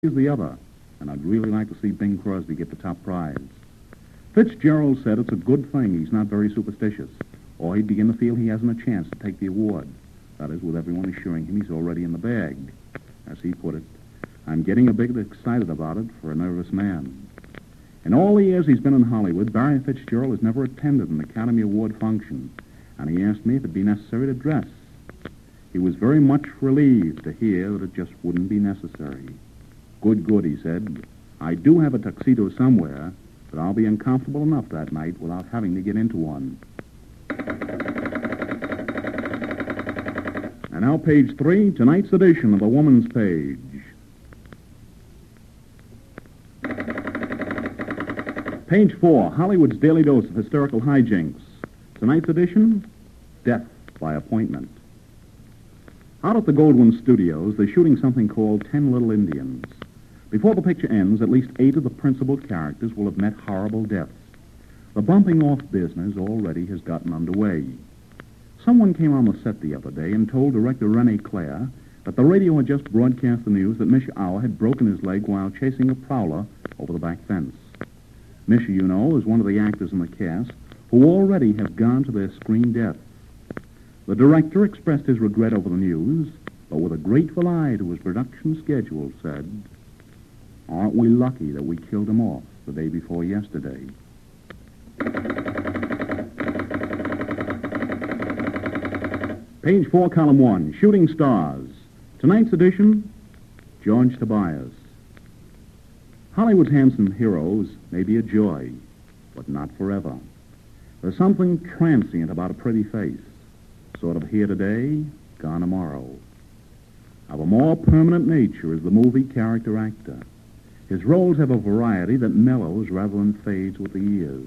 is the other, and I'd really like to see Bing Crosby get the top prize. Fitzgerald said it's a good thing he's not very superstitious, or he'd begin to feel he hasn't a chance to take the award. That is, with everyone assuring him he's already in the bag. As he put it, I'm getting a bit excited about it for a nervous man. In all the years he's been in Hollywood, Barry Fitzgerald has never attended an Academy Award function, and he asked me if it'd be necessary to dress. He was very much relieved to hear that it just wouldn't be necessary. Good, he said. I do have a tuxedo somewhere, but I'll be uncomfortable enough that night without having to get into one. And now page 3, tonight's edition of the Woman's Page. Page 4, Hollywood's daily dose of hysterical hijinks. Tonight's edition, death by appointment. Out at the Goldwyn Studios, they're shooting something called 10 Little Indians. Before the picture ends, at least 8 of the principal characters will have met horrible deaths. The bumping off business already has gotten underway. Someone came on the set the other day and told director Rene Clair that the radio had just broadcast the news that Misha Auer had broken his leg while chasing a prowler over the back fence. Misha, you know, is one of the actors in the cast who already have gone to their screen death. The director expressed his regret over the news, but with a grateful eye to his production schedule said, "Aren't we lucky that we killed him off the day before yesterday?" Page 4, column 1, Shooting Stars. Tonight's edition, George Tobias. Hollywood's handsome heroes may be a joy, but not forever. There's something transient about a pretty face, sort of here today, gone tomorrow. Of a more permanent nature is the movie character actor. His roles have a variety that mellows rather than fades with the years.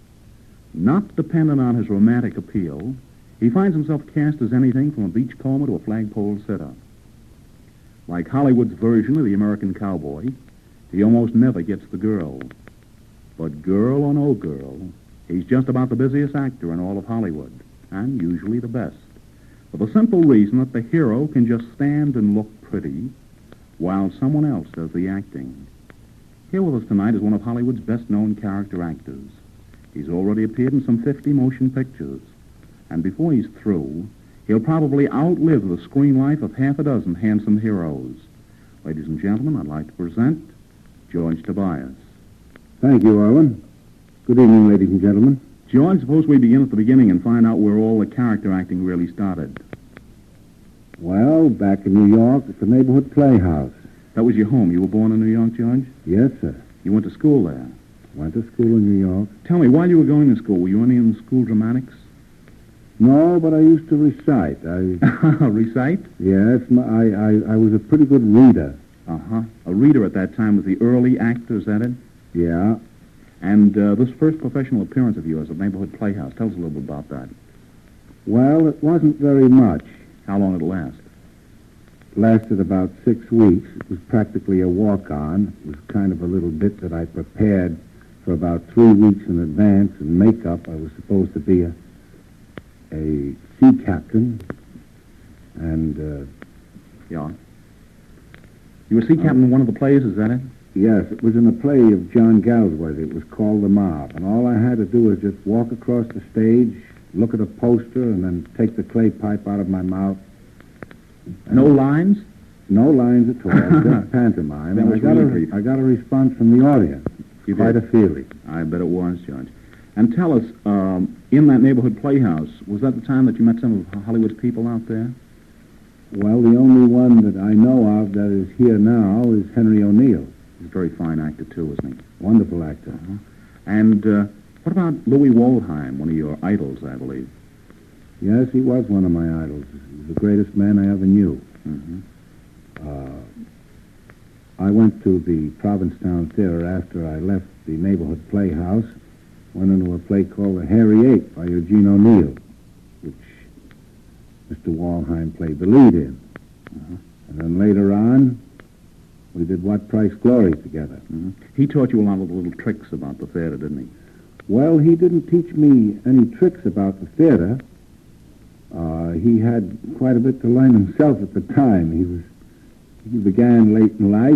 Not dependent on his romantic appeal, he finds himself cast as anything from a beachcomber to a flagpole sitter. Like Hollywood's version of the American cowboy, he almost never gets the girl. But girl or no girl, he's just about the busiest actor in all of Hollywood, and usually the best, for the simple reason that the hero can just stand and look pretty while someone else does the acting. Here with us tonight is one of Hollywood's best-known character actors. He's already appeared in some 50 motion pictures, and before he's through, he'll probably outlive the screen life of half a dozen handsome heroes. Ladies and gentlemen, I'd like to present George Tobias. Thank you, Arlen. Good evening, ladies and gentlemen. George, suppose we begin at the beginning and find out where all the character acting really started. Well, back in New York at the neighborhood playhouse. That was your home. You were born in New York, George? Yes, sir. You went to school there? Went to school in New York. Tell me, while you were going to school, were you any in school dramatics? No, but I used to recite. Recite? Yes, I was a pretty good reader. Uh-huh. A reader at that time was the early actor, is that it? Yeah. And this first professional appearance of yours at Neighborhood Playhouse, tell us a little bit about that. Well, it wasn't very much. How long did it last? It lasted about 6 weeks. It was practically a walk-on. It was kind of a little bit that I prepared for about 3 weeks in advance. In makeup, I was supposed to be a sea captain. And, Yeah. You were sea captain in one of the plays, is that it? Yes, it was in a play of John Galsworthy. It was called The Mob. And all I had to do was just walk across the stage, look at a poster, and then take the clay pipe out of my mouth. No lines? No lines at all, just pantomime. That And was really brief. I got a response from the audience. You Quite did? a feeling. I bet it was, George. And tell us, in that Neighborhood Playhouse, was that the time that you met some of Hollywood's people out there? Well, the only one that I know of that is here now is Henry O'Neill. He's a very fine actor, too, isn't he? Wonderful actor. Uh-huh. And what about Louis Waldheim, one of your idols, I believe? Yes, he was one of my idols. He was the greatest man I ever knew. Mm-hmm. I went to the Provincetown Theater after I left the neighborhood playhouse, went into a play called The Hairy Ape by Eugene O'Neill, which Mr. Waldheim played the lead in. Uh-huh. And then later on, we did What Price Glory together. Mm-hmm. He taught you a lot of the little tricks about the theater, didn't he? Well, he didn't teach me any tricks about the theater. He had quite a bit to learn himself at the time. He was He began late in life.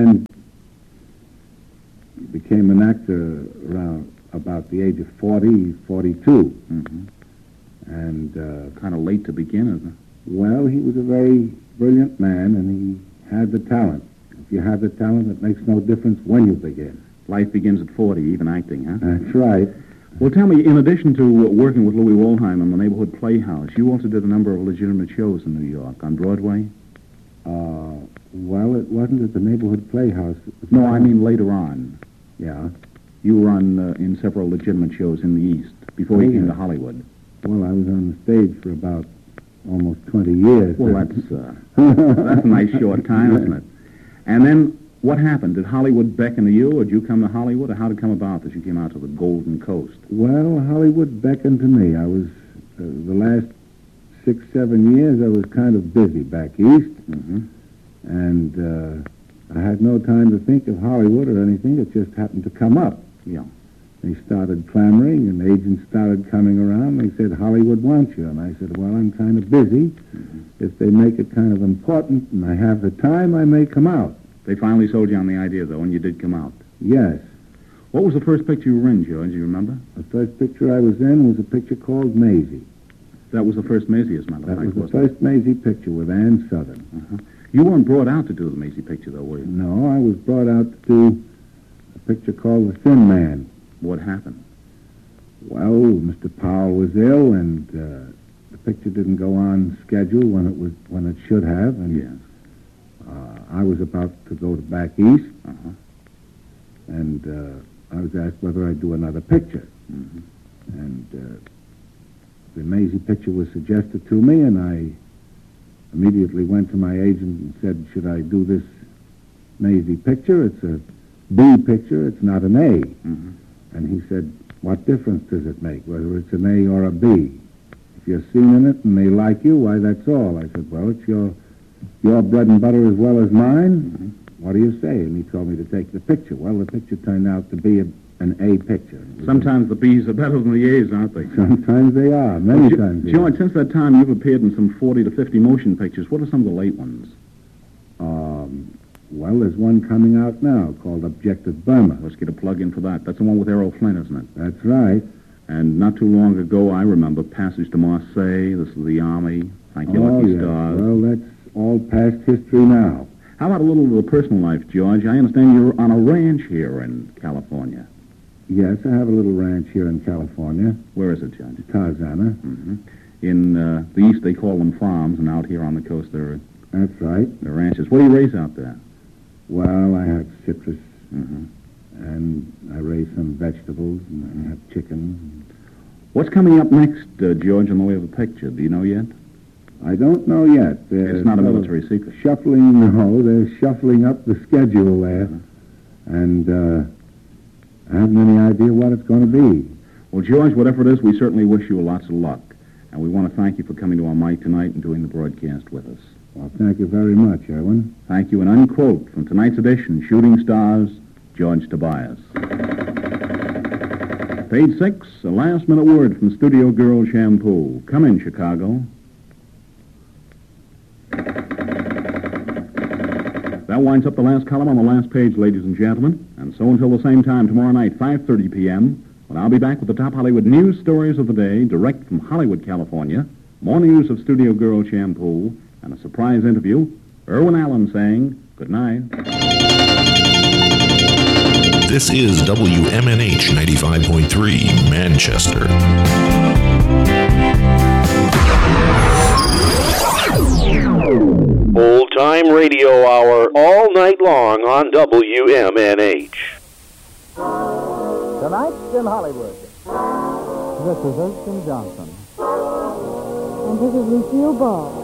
He became an actor around about the age of 40, 42. Mm-hmm. And kind of late to begin, isn't it? well, he was a very brilliant man, and he had the talent. If you have the talent, it makes no difference when you begin. Life begins at 40, even acting, huh? That's right. Well, tell me, in addition to working with Louis Wollheim in the Neighborhood Playhouse, you also did a number of legitimate shows in New York, on Broadway? Well, it wasn't at the Neighborhood Playhouse. No, I mean later on. Yeah. You were on in several legitimate shows in the East before you came to Hollywood. Well, I was on the stage for about almost 20 years. Well, that's a nice short time, isn't it? And then what happened? Did Hollywood beckon to you, or did you come to Hollywood, or how did it come about that you came out to the Golden Coast? Well, Hollywood beckoned to me. I was, the last 6, 7 years, I was kind of busy back east. Mm-hmm. And I had no time to think of Hollywood or anything. It just happened to come up. Yeah. They started clamoring, and agents started coming around. They said, Hollywood wants you. And I said, well, I'm kind of busy. Mm-hmm. If they make it kind of important and I have the time, I may come out. They finally sold you on the idea, though, and you did come out. Yes. What was the first picture you were in, George? Do you remember? The first picture I was in was a picture called Maisie. That was the first Maisie, as a matter of That fact, was the wasn't first Maisie picture with Ann Southern. it? Uh-huh. You weren't brought out to do the Maisie picture, though, were you? No, I was brought out to do a picture called The Thin Man. What happened? Well, Mr. Powell was ill, and the picture didn't go on schedule when it should have. And Yes. I was about to go back east, Uh-huh. and I was asked whether I'd do another picture. Mm-hmm. And the Maisie picture was suggested to me, and I immediately went to my agent and said, should I do this Maisie picture? It's a B picture. It's not an A. Mm-hmm. And he said, what difference does it make, whether it's an A or a B? If you're seen in it and they like you, why, that's all. I said, well, it's your bread and butter as well as mine. Mm-hmm. What do you say? And he told me to take the picture. Well, the picture turned out to be an A picture. Sometimes the B's are better than the A's, aren't they? Sometimes they are. Many times they George, are. since that time, you've appeared in some 40 to 50 motion pictures. What are some of the late ones? Well, there's one coming out now called Objective Burma. Let's get a plug in for that. That's the one with Errol Flynn, isn't it? That's right. And not too long ago, I remember Passage to Marseille. This is the Army. Thank you, Oh, Lucky yes. Stars. Well, that's all past history now. How about a little of the personal life, George? I understand you're on a ranch here in California. Yes, I have a little ranch here in California, Where is it, George? Tarzana. Mm-hmm. In the East, they call them farms, and out here on the coast, they're That's right. ranches. What do you raise out there? Well, I have citrus, Mm-hmm. and I raise some vegetables, and I have chicken. What's coming up next, George, in the way of a picture? Do you know yet? I don't know yet. They're It's not a sort of military secret. They're shuffling up the schedule there, and I haven't any idea what it's going to be. Well, George, whatever it is, we certainly wish you lots of luck. And we want to thank you for coming to our mic tonight and doing the broadcast with us. Well, thank you very much, Erwin. Thank you. An unquote from tonight's edition, Shooting Stars, George Tobias. Page 6, a last-minute word from Studio Girl Shampoo. Come in, Chicago. That winds up the last column on the last page, ladies and gentlemen. And so until the same time tomorrow night, 5:30 p.m., when I'll be back with the top Hollywood news stories of the day, direct from Hollywood, California, more news of Studio Girl Shampoo, and a surprise interview, Irwin Allen saying good night. This is WMNH 95.3, Manchester. Old-time radio hour all night long on WMNH. Tonight in Hollywood. This is Erskine Johnson. And this is Lucille Ball.